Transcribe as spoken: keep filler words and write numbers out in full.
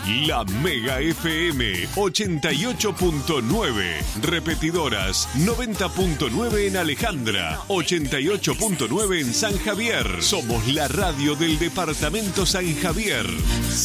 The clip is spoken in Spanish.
La Mega F M ochenta y ocho punto nueve. Repetidoras noventa punto nueve en Alejandra, ochenta y ocho punto nueve en San Javier. Somos la radio del departamento San Javier.